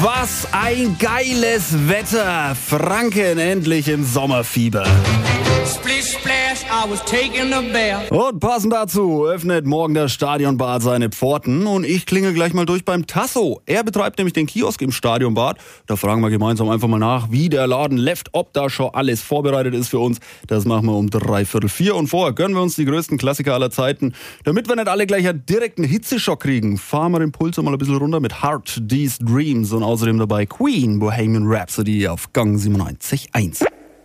Was ein geiles Wetter! Franken endlich im Sommerfieber. Splish splash, I was taking a bath. Und passend dazu öffnet morgen das Stadionbad seine Pforten und ich klingel gleich mal durch beim Tasso. Er betreibt nämlich den Kiosk im Stadionbad. Da fragen wir gemeinsam einfach mal nach, wie der Laden läuft, ob da schon alles vorbereitet ist für uns. Das machen wir um 3:45 und vorher gönnen wir uns die größten Klassiker aller Zeiten. Damit wir nicht alle gleich einen direkten Hitzeschock kriegen, fahren wir den Puls mal ein bisschen runter mit Heart These Dreams und außerdem dabei Queen Bohemian Rhapsody auf Gang 97.1.